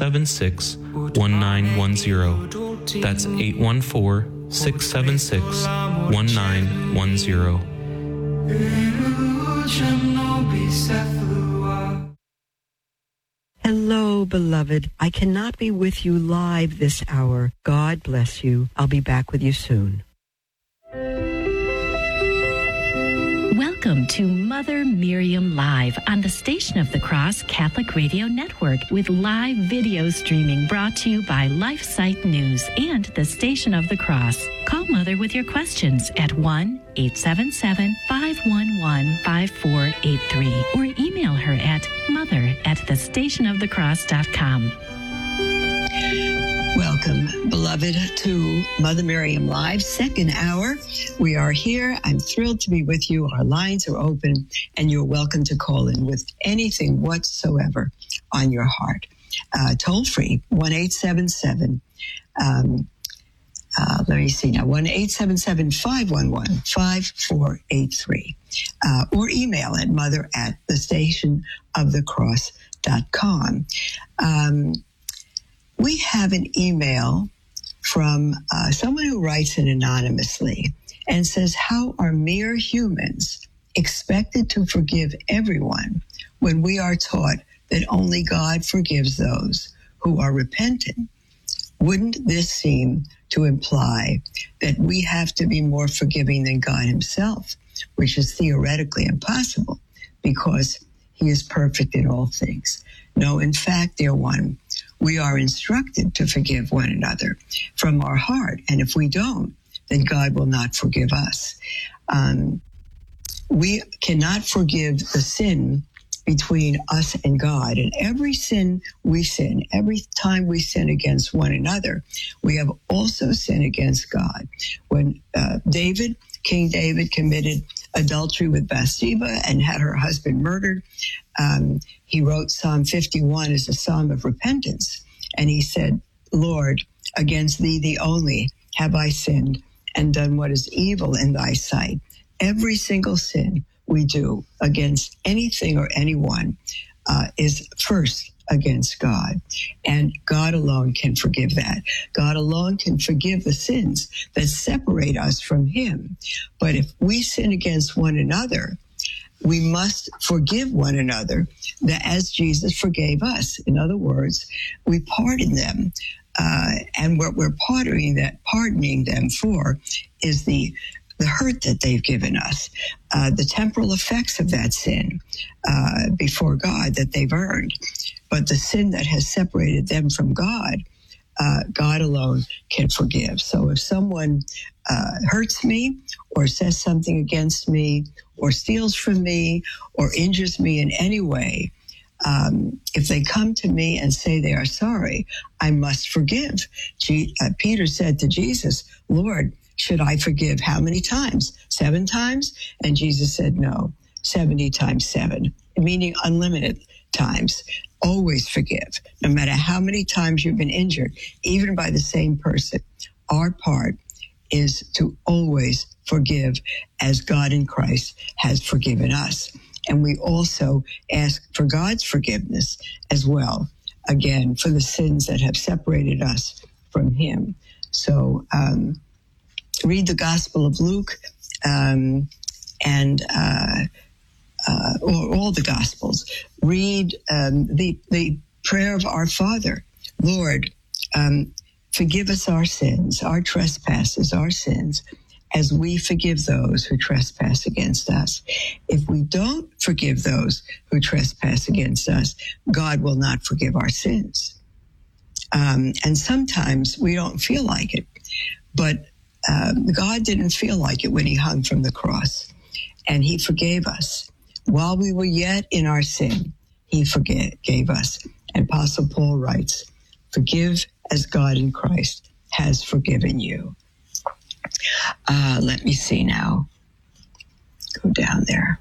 814-676-1910. That's 814-676-1910. Hello, beloved. I cannot be with you live this hour. God bless you. I'll be back with you soon. Welcome to Mother Miriam Live on the Station of the Cross Catholic Radio Network with live video streaming brought to you by LifeSite News and the Station of the Cross. Call Mother with your questions at 1-877-511-5483 or email her at mother@thestationofthecross.com. Welcome, beloved, to Mother Miriam Live, second hour. We are here. I'm thrilled to be with you. Our lines are open, and you're welcome to call in with anything whatsoever on your heart. Toll free, 1-877. Let me see now, 1-877-511-5483. Or email at mother@thestationofthecross.com. We have an email from someone who writes in anonymously and says, how are mere humans expected to forgive everyone when we are taught that only God forgives those who are repentant? Wouldn't this seem to imply that we have to be more forgiving than God himself, which is theoretically impossible because he is perfect in all things? No, in fact, dear one, we are instructed to forgive one another from our heart. And if we don't, then God will not forgive us. We cannot forgive the sin between us and God. And every sin we sin, every time we sin against one another, we have also sinned against God. When King David committed adultery with Bathsheba and had her husband murdered, he wrote Psalm 51 as a psalm of repentance. And he said, Lord, against thee, thee only, have I sinned and done what is evil in thy sight. Every single sin we do against anything or anyone is first against God. And God alone can forgive that. God alone can forgive the sins that separate us from him. But if we sin against one another, we must forgive one another as Jesus forgave us. In other words, we pardon them. And what we're pardoning them for is the hurt that they've given us, the temporal effects of that sin before God that they've earned. But the sin that has separated them from God, God alone can forgive. So if someone hurts me or says something against me or steals from me or injures me in any way, if they come to me and say they are sorry, I must forgive. Peter said to Jesus, Lord, should I forgive how many times? 7 times? And Jesus said, no, 70 times 7, meaning unlimited times. Always forgive, no matter how many times you've been injured, even by the same person. Our part is to always forgive as God in Christ has forgiven us. And we also ask for God's forgiveness as well, again, for the sins that have separated us from him. So read the Gospel of Luke or all the Gospels. Read the prayer of our Father. Lord, forgive us our sins, our trespasses, our sins, as we forgive those who trespass against us. If we don't forgive those who trespass against us, God will not forgive our sins. And sometimes we don't feel like it, but God didn't feel like it when he hung from the cross, and he forgave us. While we were yet in our sin, he forgave us. And Apostle Paul writes, forgive as God in Christ has forgiven you. Let me see now. Go down there.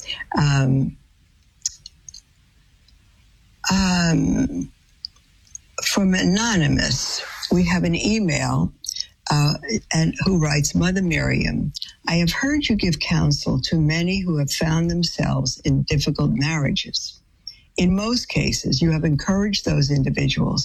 From Anonymous, we have an email and who writes, Mother Miriam, I have heard you give counsel to many who have found themselves in difficult marriages. In most cases, you have encouraged those individuals